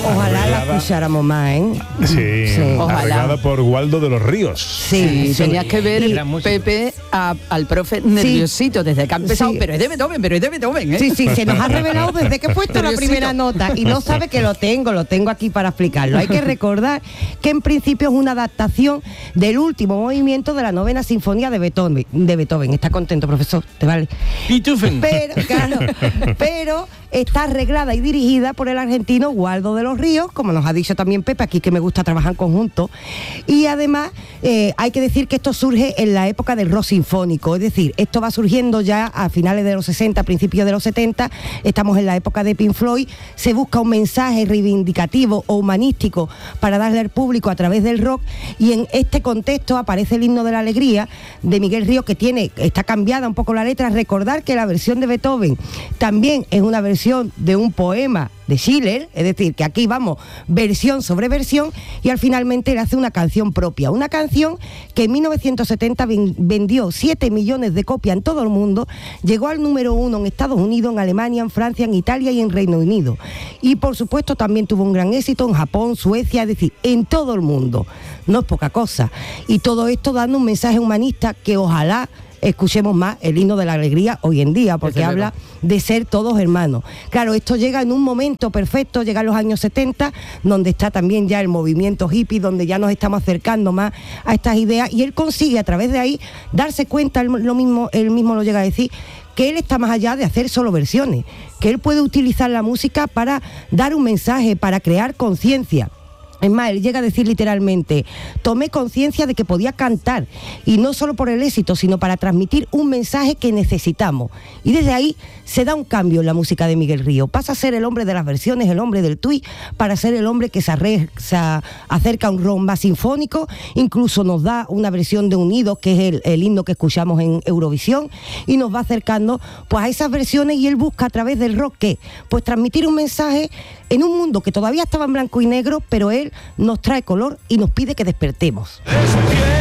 Ojalá la escucháramos más, ¿eh? Sí, arreglada por Waldo de los Ríos. Sí, tenías que ver, Pepe, al profe nerviosito desde que ha empezado, pero es de Beethoven, ¿eh? Sí, se nos ha revelado desde que he puesto la primera nota y no sabe que lo tengo aquí para explicarlo. Hay que recordar que en principio es una adaptación del último movimiento de la 9ª Sinfonía de Beethoven. ¿Está contento, profesor? ¿Te vale? Pero está arreglada y dirigida por el argentino Waldo de los Ríos, como nos ha dicho también Pepe, aquí que me gusta trabajar en conjunto. Y además hay que decir que esto surge en la época del rock sinfónico, es decir, esto va surgiendo ya a finales de los 60, principios de los 70, estamos en la época de Pink Floyd, se busca un mensaje reivindicativo o humanístico para darle al público a través del rock, y en este contexto aparece el himno de la alegría de Miguel Ríos, que está cambiada un poco la letra. Recordar que la versión de Beethoven también es una versión de un poema de Schiller, es decir, que aquí vamos versión sobre versión, y al finalmente él hace una canción propia, una canción que en 1970 vendió 7 millones de copias en todo el mundo, llegó al número 1 en Estados Unidos, en Alemania, en Francia, en Italia y en Reino Unido, y por supuesto también tuvo un gran éxito en Japón, Suecia, es decir, en todo el mundo, no es poca cosa, y todo esto dando un mensaje humanista que ojalá escuchemos más el himno de la alegría hoy en día, porque habla de ser todos hermanos. Claro, esto llega en un momento perfecto, llega a los años 70, donde está también ya el movimiento hippie, donde ya nos estamos acercando más a estas ideas, y él consigue a través de ahí darse cuenta, él mismo lo llega a decir, que él está más allá de hacer solo versiones, que él puede utilizar la música para dar un mensaje, para crear conciencia. Es más, él llega a decir literalmente, tomé conciencia de que podía cantar, y no solo por el éxito, sino para transmitir un mensaje que necesitamos. Y desde ahí se da un cambio en la música de Miguel Ríos. Pasa a ser el hombre de las versiones, el hombre del tuit, para ser el hombre que se acerca a un rock más sinfónico. Incluso nos da una versión de Unidos, que es el himno que escuchamos en Eurovisión, y nos va acercando pues a esas versiones, y él busca a través del rock, ¿qué? Pues transmitir un mensaje en un mundo que todavía estaba en blanco y negro, pero él nos trae color y nos pide que despertemos.